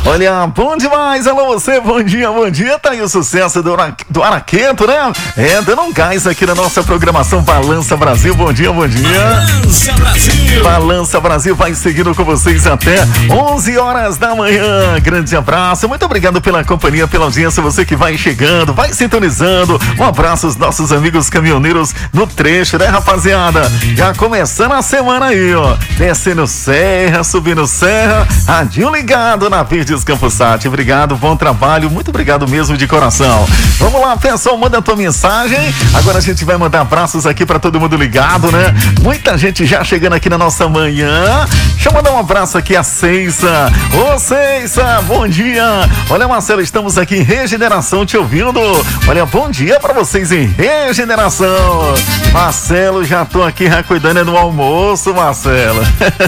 Olha, bom demais, alô você, bom dia, tá aí o sucesso do Araqueto, né? Dando um gás aqui na nossa programação Balança Brasil, bom dia. Balança Brasil. Balança Brasil vai seguindo com vocês até 11 horas da manhã, grande abraço, muito obrigado pela companhia, pela audiência, você que vai chegando, vai sintonizando, um abraço aos nossos amigos caminhoneiros no trecho, né, rapaziada? Já começando a semana aí, ó, descendo serra, subindo serra, radinho ligado na Verdes Campos Sat. Obrigado, bom trabalho, muito obrigado mesmo de coração. Vamos lá, pessoal, manda a tua mensagem. Agora a gente vai mandar abraços aqui pra todo mundo ligado, né? Muita gente já chegando aqui na nossa manhã. Deixa eu mandar um abraço aqui a Ceissa. Ô Ceissa, bom dia. Olha, Marcelo, estamos aqui em Regeneração te ouvindo. Olha, bom dia pra vocês em Regeneração. Marcelo, já tô aqui já cuidando do almoço, Marcelo.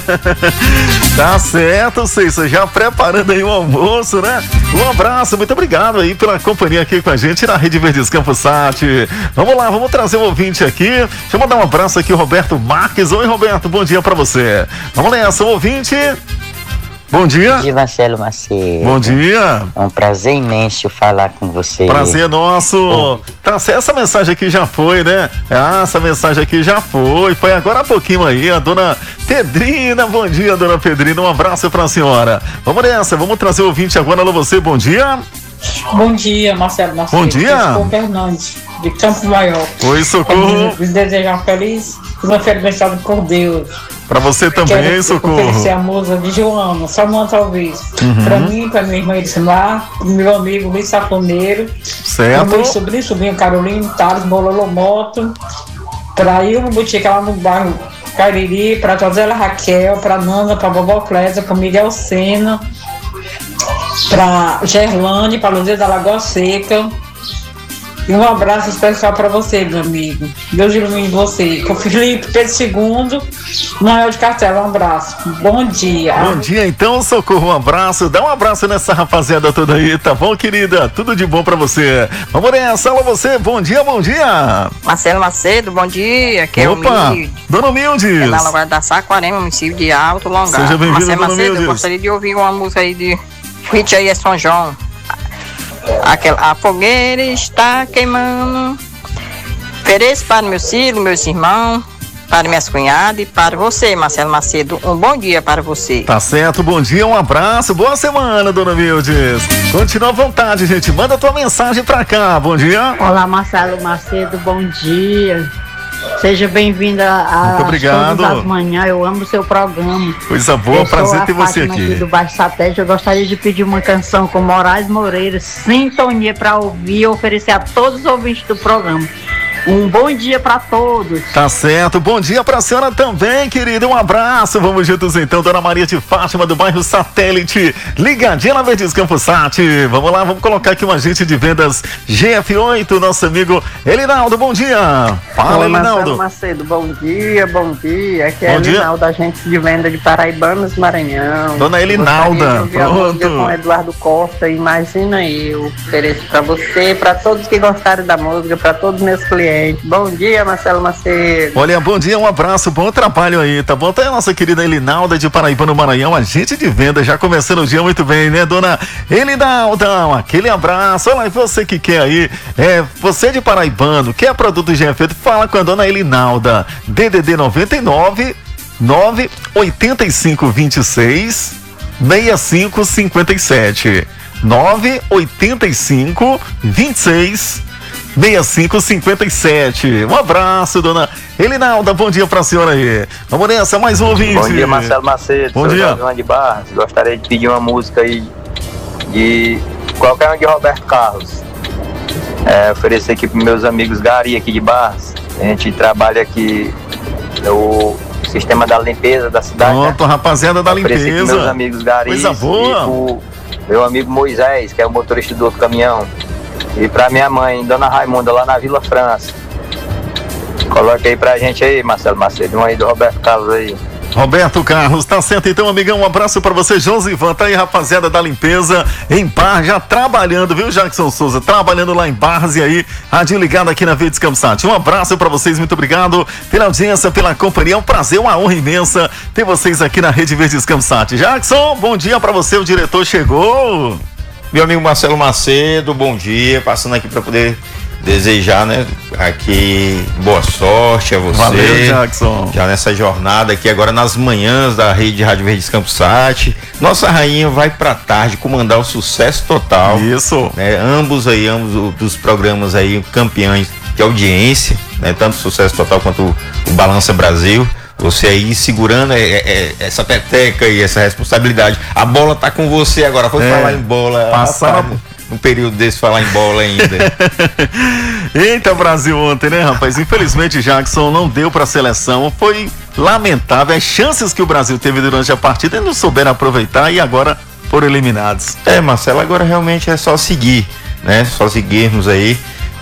Tá certo, Ceissa, já preparando aí o almoço, né? Um abraço, muito obrigado aí pela companhia aqui com a gente na Rede Verdes Campos Sat. Vamos lá, vamos trazer um ouvinte aqui. Deixa eu mandar um abraço aqui, Roberto Marques. Oi, Roberto, bom dia pra você. Vamos nessa, ouvinte. Bom dia. Bom dia, Marcelo Macedo. Bom dia. É um prazer imenso falar com você. Prazer nosso. Tá, essa mensagem aqui já foi, né? Essa mensagem aqui já foi. Foi agora há pouquinho aí, a dona Pedrina. Bom dia, dona Pedrina. Um abraço pra senhora. Vamos nessa, vamos trazer o ouvinte agora. Alô, você, bom dia. Bom dia, Marcelo Macedo. Bom dia. Socorro Fernandes, de Campo Maior. Oi, Socorro. Vos desejar uma feliz segunda-feira abençoada por Deus. Pra você também, Quero Socorro. oferecer a música de Joana, só uma talvez. Pra mim, pra minha irmã Edsimar, pro meu amigo Luiz Safoneiro. Certo. Pro meu sobrinho Carolino, Thales Bololomoto. Pra Ilma Boutique lá no bairro Cariri, pra Josela Raquel, pra Nana, pra Vovó Clésia, pra Miguel Sena, pra Gerlane, pra Luzia da Lagoa Seca. E um abraço especial para você, meu amigo. Deus ilumine você. Com Felipe Pedro II, Noel de Castelo, um abraço. Bom dia. Bom dia, então, Socorro, um abraço. Dá um abraço nessa rapaziada toda aí, tá bom, querida? Tudo de bom pra você. Vamos nessa, alô você, bom dia. Marcelo Macedo, bom dia. Aqui é o Humilde. Dona Humildes. É na Lagoa da Saquarema, município de Alto Longar. Seja bem-vindo, Marcelo Dona Macedo, Humildes. eu gostaria de ouvir uma música aí de Hit aí é São João. A fogueira está queimando. Ofereço para meus filhos, meus irmãos, para minhas cunhadas e para você, Marcelo Macedo. Um bom dia para você. Tá certo, bom dia, um abraço, boa semana, Dona Humildes. Continua à vontade, gente, manda tua mensagem pra cá, bom dia. Olá, Marcelo Macedo, bom dia. Seja bem-vinda a obrigado. Todas as manhãs, eu amo o seu programa. Coisa boa, prazer ter você aqui. Do Baixo Satélite, eu gostaria de pedir uma canção com Moraes Moreira, Sintonia, para ouvir e oferecer a todos os ouvintes do programa. Um bom dia para todos. Tá certo, bom dia pra senhora também, querida, um abraço, vamos juntos então, Dona Maria de Fátima do bairro Satélite, ligadinha na Verdes Campos Sat. Vamos lá, vamos colocar aqui um agente de vendas GF8, nosso amigo Elinaldo, bom dia. Fala, Elinaldo. Marcelo Macedo, bom dia. Aqui é Bom dia. Elinaldo, agente de venda de Paraibanos, Maranhão. Dona Elinalda, pronto. Com Eduardo Costa, imagina eu. Ofereço pra você, pra todos que gostaram da música, pra todos meus clientes. Bom dia, Marcelo Macedo. Olha, bom dia, um abraço, bom trabalho aí, tá bom? Tá aí a nossa querida Elinalda de Paraíba no Maranhão, agente de venda, já começando o dia muito bem, né, dona Elinalda? Aquele abraço. Olha, e você que quer aí, você de Paraibano, quer produto GF8, fala com a dona Elinalda, DDD 99 985 26 65 57 985 26 6557. Um abraço, dona Elinalda, bom dia pra senhora aí. Vamos nessa, mais um ouvinte. Bom dia, Marcelo Macedo. Bom dia. João de Barros. Gostaria de pedir uma música aí de qualquer um de Roberto Carlos. Oferecer aqui pros meus amigos Gari aqui de Barros. A gente trabalha aqui no sistema da limpeza da cidade. Pronto, rapaziada da limpeza. Oferecer aqui meus amigos Gari. Coisa boa. E pro meu amigo Moisés, que é o motorista do outro caminhão. E pra minha mãe, Dona Raimunda, lá na Vila França. Coloque aí pra gente aí, Marcelo Macedo, um aí do Roberto Carlos aí. Roberto Carlos, tá certo então, amigão, um abraço pra você. Josivan, tá aí, rapaziada da limpeza em Barra, já trabalhando, viu, Jackson Souza, trabalhando lá em Barras, e aí, rádio ligado aqui na Verdes Campsat. Um abraço pra vocês, muito obrigado pela audiência, pela companhia, é um prazer, uma honra imensa ter vocês aqui na Rede Verdes Campsat. Jackson, bom dia pra você, o diretor chegou. Meu amigo Marcelo Macedo, bom dia, passando aqui pra poder desejar, né, aqui boa sorte a você. Valeu, Jackson. Já nessa jornada aqui agora nas manhãs da rede Rádio Verdes Campsat. Nossa rainha vai pra tarde comandar o Sucesso Total. Isso. Né, ambos dos programas aí campeões de audiência, né, tanto o Sucesso Total quanto o Balança Brasil. Você aí segurando essa peteca e essa responsabilidade. A bola tá com você agora. Foi falar em bola. Passar um período desse falar em bola ainda. Eita, Brasil ontem, né, rapaz? Infelizmente, Jackson não deu pra seleção. Foi lamentável. As chances que o Brasil teve durante a partida, eles não souberam aproveitar e agora foram eliminados. Marcelo, agora realmente é só seguir, né? Só seguirmos aí.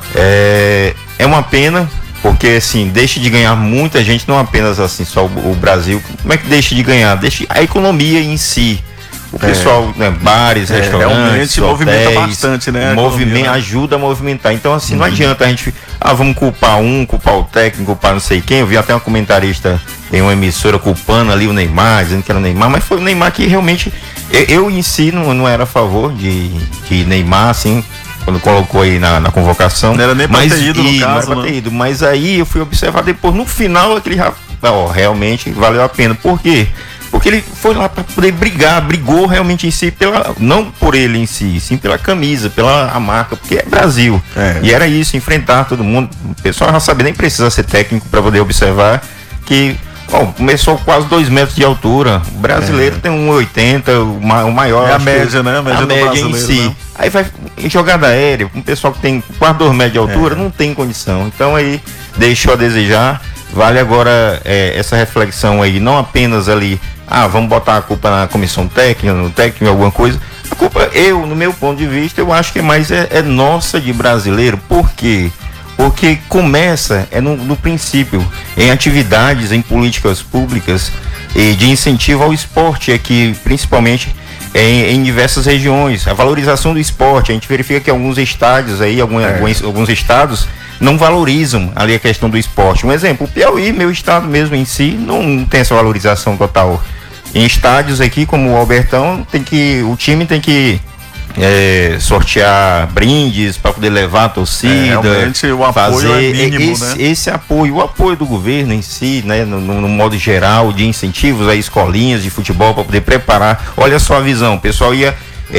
É uma pena, porque assim, deixa de ganhar muita gente, não apenas assim, só o Brasil. Como é que deixa de ganhar? Deixa a economia em si. O pessoal, né, bares, restaurantes, realmente movimenta bastante, né? Ajuda a movimentar. Então, assim, não adianta a gente, vamos culpar culpar o técnico, culpar não sei quem. Eu vi até um comentarista em uma emissora culpando ali o Neymar, dizendo que era o Neymar, mas foi o Neymar que realmente, eu em si não era a favor de Neymar, assim, quando colocou aí na convocação. Não era nem pra ter ido, no caso, não era pra ter ido, mas aí eu fui observar depois, no final, aquele realmente valeu a pena. Por quê? Porque ele foi lá para poder brigou realmente em si, não por ele em si, sim pela camisa, pela marca, porque é Brasil. E era isso, enfrentar todo mundo. O pessoal já sabe, nem precisa ser técnico para poder observar que começou quase 2 metros de altura. O brasileiro tem 1,80, o maior. É a média, né? A média em si. Né? Aí vai em jogada aérea, um pessoal que tem quase 2 metros de altura, não tem condição. Então aí deixou a desejar. Vale agora essa reflexão aí, não apenas ali, vamos botar a culpa na comissão técnica, no técnico, alguma coisa. A culpa, no meu ponto de vista, eu acho que mais é nossa de brasileiro. Por quê? Porque começa no princípio, em atividades, em políticas públicas de incentivo ao esporte aqui, principalmente em diversas regiões. A valorização do esporte, a gente verifica que alguns estádios aí, alguns estados não valorizam ali a questão do esporte. Um exemplo, o Piauí, meu estado mesmo em si, não tem essa valorização total. Em estádios aqui, como o Albertão, o time tem que sortear brindes para poder levar a torcida. Realmente o apoio é mínimo, né? Esse apoio, o apoio do governo em si, né, no modo geral, de incentivos a escolinhas de futebol para poder preparar. Olha só a visão, o pessoal ia,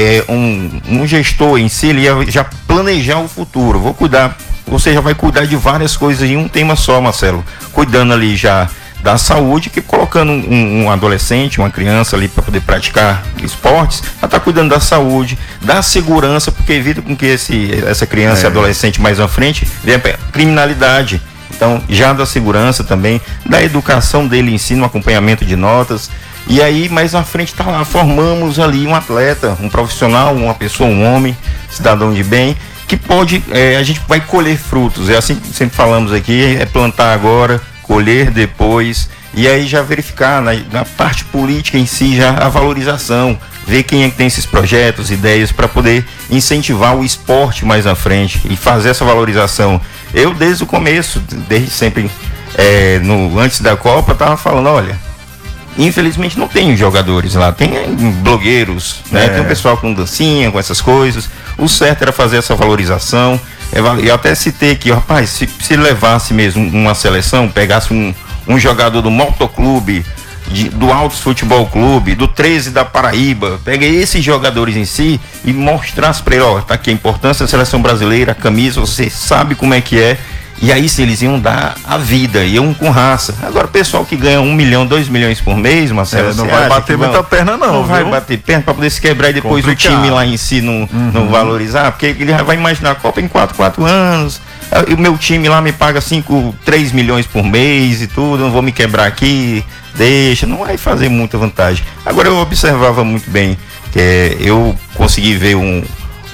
um gestor em si, ele ia já planejar o futuro. Vou cuidar. Você já vai cuidar de várias coisas em um tema só, Marcelo. Cuidando ali já da saúde, que colocando um adolescente, uma criança ali para poder praticar esportes, ela está cuidando da saúde, da segurança, porque evita com que essa criança e adolescente mais à frente venha para criminalidade. Então, já da segurança também, da educação dele em si, no acompanhamento de notas. E aí, mais à frente, tá lá, formamos ali um atleta, um profissional, uma pessoa, um homem, cidadão de bem, que pode, a gente vai colher frutos. É assim que sempre falamos aqui, é plantar agora, colher depois, e aí já verificar na parte política em si já a valorização, ver quem é que tem esses projetos, ideias para poder incentivar o esporte mais à frente e fazer essa valorização. Eu desde o começo, desde sempre, antes da Copa, estava falando, olha, infelizmente não tem jogadores lá, tem blogueiros, né? Tem um pessoal com dancinha, com essas coisas. O certo era fazer essa valorização. Eu até citei aqui, rapaz, se levasse mesmo uma seleção, pegasse um jogador do Motoclube, do Altos Futebol Clube, do 13 da Paraíba, pega esses jogadores em si e mostrasse para ele, tá aqui a importância da seleção brasileira, a camisa, você sabe como é que é. E aí se eles iam dar a vida, iam com raça. Agora o pessoal que ganha 1 milhão, 2 milhões por mês, Marcelo, não vai bater muita perna não, vai bater perna para poder se quebrar e depois o time lá em si não valorizar, porque ele vai imaginar a Copa em 4 anos, o meu time lá me paga 3 milhões por mês e tudo, não vou me quebrar aqui, deixa, não vai fazer muita vantagem. Agora eu observava muito bem, eu consegui ver um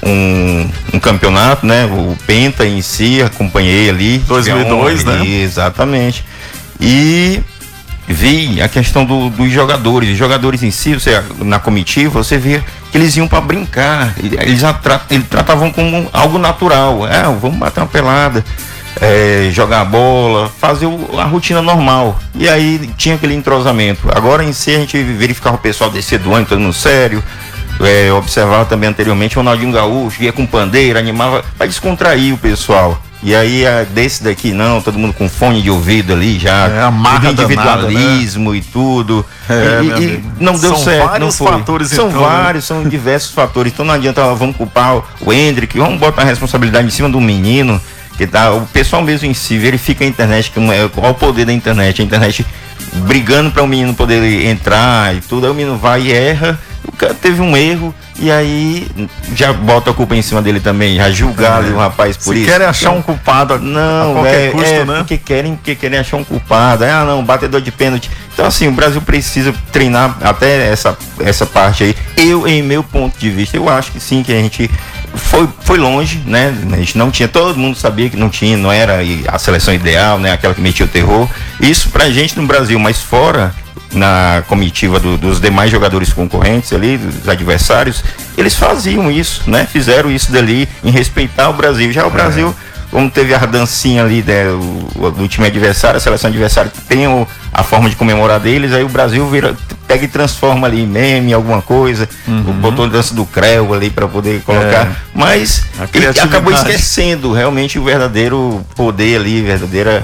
campeonato, né? O Penta em si, acompanhei ali. 2002, né? Exatamente. E vi a questão dos jogadores. Os jogadores em si, você, na comitiva, você vê que eles iam para brincar. Eles tratavam como algo natural. Vamos bater uma pelada, jogar a bola, fazer a rotina normal. E aí tinha aquele entrosamento. Agora em si a gente verificava o pessoal descer do ônibus, todo mundo sério. Observava também anteriormente o Ronaldinho Gaúcho, ia com pandeira, animava para descontrair o pessoal. E aí desse daqui não, todo mundo com fone de ouvido ali já, tudo individualismo danada, né? E tudo. E não deu certo, não foi. Fatores, são então, vários, são diversos fatores. Então não adianta, vamos culpar o Hendrick, vamos botar a responsabilidade em cima do menino. Que tá, o pessoal mesmo em si verifica a internet, qual o poder da internet, a internet brigando para o menino poder entrar e tudo, aí o menino vai e erra, o cara teve um erro e aí já bota a culpa em cima dele também, já julgar ali o rapaz por isso. Querem achar um culpado não, a qualquer custo, né? Porque querem achar um culpado, não, batedor de pênalti. Então assim, o Brasil precisa treinar até essa parte aí. Em meu ponto de vista, eu acho que sim, que a gente foi longe, né? A gente não tinha, todo mundo sabia que não era a seleção ideal, né? Aquela que metia o terror. Isso pra gente no Brasil, mas fora, na comitiva dos demais jogadores concorrentes ali, dos adversários, eles faziam isso, né? Fizeram isso dali em respeitar o Brasil. Já o Brasil, como teve a dancinha ali do time adversário, a seleção adversária tem a forma de comemorar deles, aí o Brasil pega e transforma ali em meme, alguma coisa, botou a dança do Creu ali para poder colocar, mas ele acabou esquecendo realmente o verdadeiro poder ali, verdadeira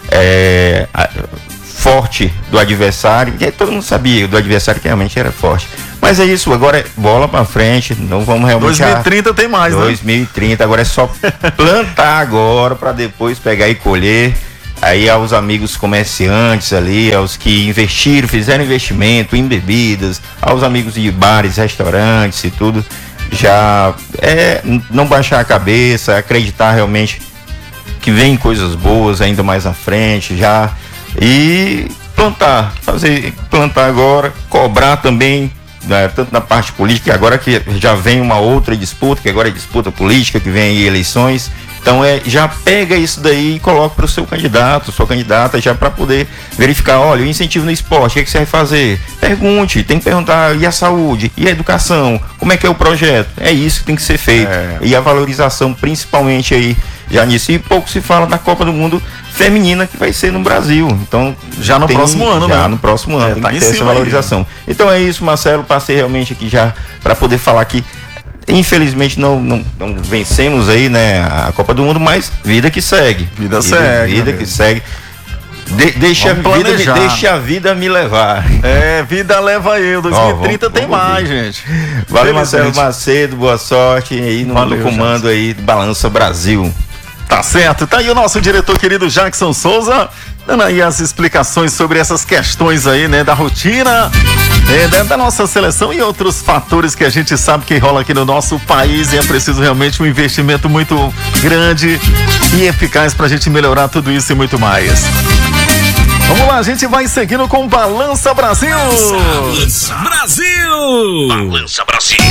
forte do adversário, que todo mundo sabia do adversário que realmente era forte. Mas é isso, agora é bola pra frente, não vamos realmente... 2030 tem mais, 2030, agora é só plantar agora para depois pegar e colher. Aí aos amigos comerciantes ali, aos que fizeram investimento em bebidas, aos amigos de bares, restaurantes e tudo, já não baixar a cabeça, acreditar realmente que vem coisas boas ainda mais na frente, já... E plantar agora, cobrar também, tanto na parte política, agora que já vem uma outra disputa, que agora é disputa política, que vem aí eleições. Então já pega isso daí e coloca para o seu candidato, sua candidata, já para poder verificar, olha, o incentivo no esporte, o que você vai fazer? Pergunte, tem que perguntar, e a saúde, e a educação, como é que é o projeto? É isso que tem que ser feito. E a valorização, principalmente aí, já nisso, e pouco se fala da Copa do Mundo feminina que vai ser no Brasil. Então, já no próximo ano, né? Já no próximo ano, tem que ter essa valorização. Então é isso, Marcelo, passei realmente aqui já para poder falar que infelizmente não vencemos aí, né, a Copa do Mundo, mas vida que segue. Vida que segue. Deixa a vida me levar. Vida leva eu. 2030 tem mais, gente. Valeu, Marcelo Macedo, boa sorte aí no comando aí do Balança Brasil. Tá certo, tá aí o nosso diretor querido Jackson Souza, dando aí as explicações sobre essas questões aí, né, da rotina, da nossa seleção e outros fatores que a gente sabe que rola aqui no nosso país, e é preciso realmente um investimento muito grande e eficaz pra gente melhorar tudo isso e muito mais. Vamos lá, a gente vai seguindo com Balança Brasil. Balança Brasil. Balança Brasil.